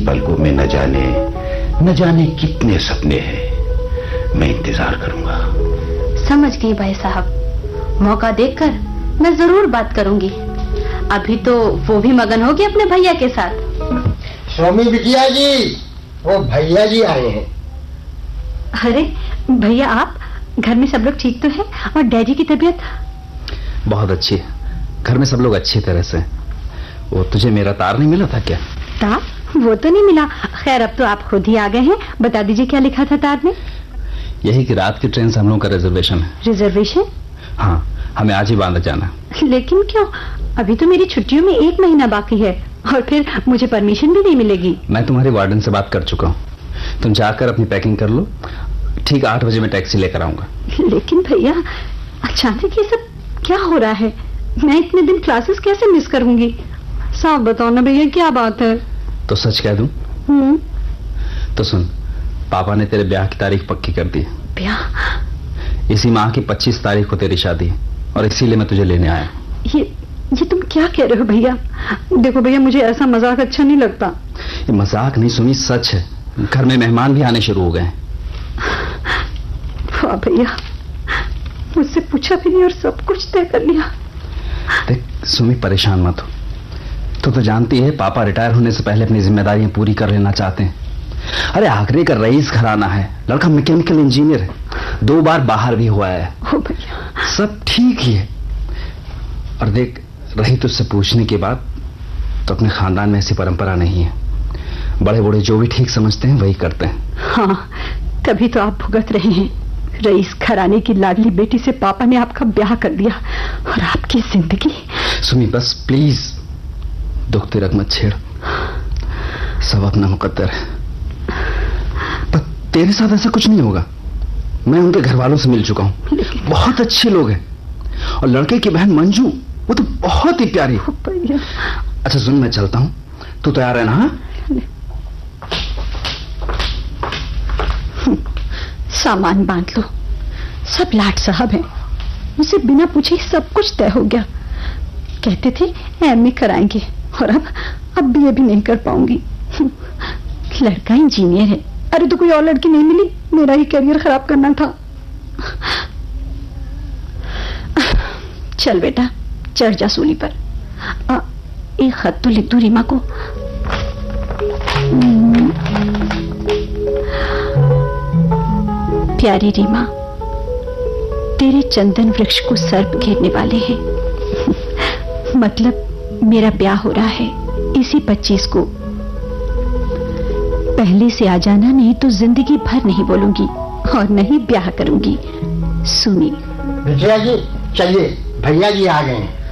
पलकों में न जाने कितने सपने हैं। मैं इंतजार करूंगा। समझ गई भाई साहब, मौका देखकर मैं जरूर बात करूंगी। अभी तो वो भी मगन होगी अपने भैया के साथ। स्वामी बिटिया जी, वो भैया जी आए हैं। अरे भैया, आप घर में सब लोग ठीक तो है? और डैडी की तबीयत? बहुत अच्छी है, घर में सब लोग अच्छी तरह से। वो तुझे मेरा तार नहीं मिला था क्या? तार? वो तो नहीं मिला। खैर अब तो आप खुद ही आ गए हैं, बता दीजिए क्या लिखा था तार में? यही कि रात की ट्रेन से हम लोगों का रिजर्वेशन है। रिजर्वेशन? हाँ, हमें आज ही बांद्रा जाना। लेकिन क्यों? अभी तो मेरी छुट्टियों में 1 महीना बाकी है और फिर मुझे परमिशन भी नहीं मिलेगी। मैं तुम्हारे वार्डन से बात कर चुका हूँ, तुम जाकर अपनी पैकिंग कर लो। ठीक 8 बजे मैं टैक्सी लेकर आऊंगा। लेकिन भैया, अचानक ये सब क्या हो रहा है? मैं इतने दिन क्लासेस कैसे मिस करूंगी? साफ बताओ ना भैया, क्या बात है? तो सच कह दूं? तो सुन, पापा ने तेरे ब्याह की तारीख पक्की कर दी। ब्याह? इसी माह की 25 तारीख को तेरी शादी, और इसीलिए मैं तुझे लेने आया। ये तुम क्या कह रहे हो भैया? देखो भैया, मुझे ऐसा मजाक अच्छा नहीं लगता। ये मजाक नहीं सुनी, सच है। घर में मेहमान भी आने शुरू हो गए। वाह भैया, मुझसे पूछा भी नहीं और सब कुछ तय कर लिया। देख सुमी, परेशान मत हो। तू तो जानती है पापा रिटायर होने से पहले अपनी जिम्मेदारियां पूरी कर लेना चाहते हैं। अरे आगरे का रईस घराना है, लड़का मैकेनिकल इंजीनियर है, 2 बार बाहर भी हुआ है। ओ भैया, सब ठीक ही है। और देख, रही तुझसे पूछने की बात, तो अपने खानदान में ऐसी परंपरा नहीं है। बड़े बूढ़े जो भी ठीक समझते हैं वही करते हैं। हाँ, तभी तो आप भुगत रहे हैं। रईस घराने की लाडली बेटी से पापा ने आपका ब्याह कर दिया और आपकी जिंदगी। सुमी बस प्लीज, दुख तिरक मत छेड़, सब अपना मुकद्दर है। पर तेरे साथ ऐसा कुछ नहीं होगा। मैं उनके घर वालों से मिल चुका हूँ, बहुत अच्छे लोग हैं। और लड़के की बहन मंजू, वो तो बहुत ही प्यारी है। अच्छा सुन, मैं चलता हूँ, तू तैयार है ना? हाँ, सामान बांध लो। सब लाट साहब हैं, मुझसे बिना पूछे सब कुछ तय हो गया। कहते थे एमए कराएंगे और अब बीए भी नहीं कर पाऊंगी। लड़का इंजीनियर है। अरे तो कोई और लड़की नहीं मिली, मेरा ही करियर खराब करना था। चल बेटा, चढ़ जा सूली पर। एक खत तो लिख दो रीमा को। प्यारी रीमा, तेरे चंदन वृक्ष को सर्प घेरने वाले हैं। मतलब मेरा ब्याह हो रहा है इसी 25 को। पहले से आ जाना, नहीं तो जिंदगी भर नहीं बोलूंगी और नहीं ब्याह करूंगी। सुनी। बिटिया जी चलिए, भैया जी आ गए हैं।